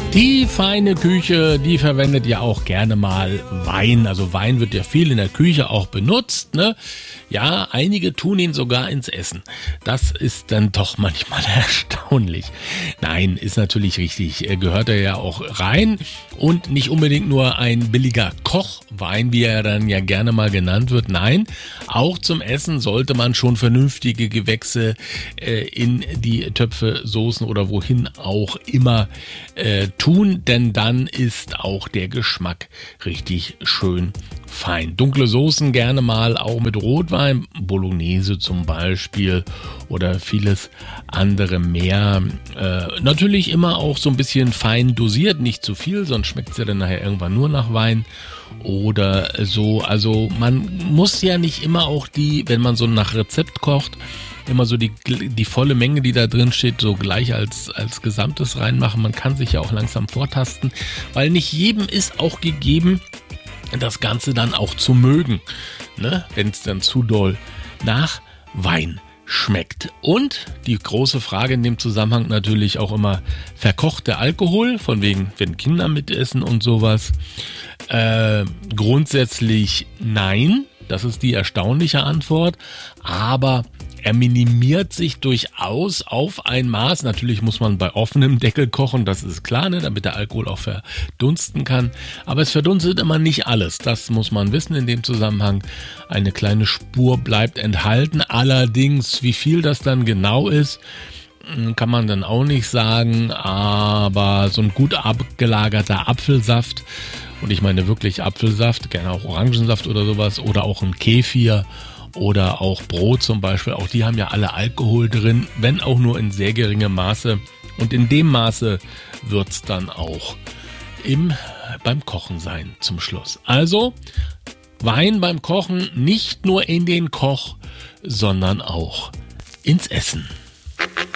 Die feine Küche, die verwendet ja auch gerne mal Wein. Also Wein wird ja viel in der Küche auch benutzt, ne? Ja, einige tun ihn sogar ins Essen. Das ist dann doch manchmal erstaunlich. Nein, ist natürlich richtig. Gehört er ja auch rein und nicht unbedingt nur ein billiger Kochwein, wie er dann ja gerne mal genannt wird. Nein, auch zum Essen sollte man schon vernünftige Gewächse in die Töpfe, Soßen oder wohin auch immer tun, denn dann ist auch der Geschmack richtig schön fein. Dunkle Soßen gerne mal auch mit Rotwein, Bolognese zum Beispiel oder vieles andere mehr. Natürlich immer auch so ein bisschen fein dosiert, nicht zu viel, sonst schmeckt es ja dann nachher irgendwann nur nach Wein oder so. Also man muss ja nicht immer auch wenn man so nach Rezept kocht, immer so die volle Menge, die da drin steht, so gleich als Gesamtes reinmachen. Man kann sich ja auch langsam vortasten, weil nicht jedem ist auch gegeben, das Ganze dann auch zu mögen, ne? Wenn es dann zu doll nach Wein schmeckt. Und die große Frage in dem Zusammenhang natürlich auch immer, verkocht der Alkohol, von wegen, wenn Kinder mitessen und sowas. Grundsätzlich nein, das ist die erstaunliche Antwort, aber er minimiert sich durchaus auf ein Maß. Natürlich muss man bei offenem Deckel kochen, das ist klar, ne, damit der Alkohol auch verdunsten kann. Aber es verdunstet immer nicht alles. Das muss man wissen in dem Zusammenhang. Eine kleine Spur bleibt enthalten. Allerdings, wie viel das dann genau ist, kann man dann auch nicht sagen. Aber so ein gut abgelagerter Apfelsaft, und ich meine wirklich Apfelsaft, gerne auch Orangensaft oder sowas, oder auch ein Kefir, oder auch Brot zum Beispiel, auch die haben ja alle Alkohol drin, wenn auch nur in sehr geringem Maße. Und in dem Maße wird es dann auch beim Kochen sein zum Schluss. Also Wein beim Kochen nicht nur in den Koch, sondern auch ins Essen.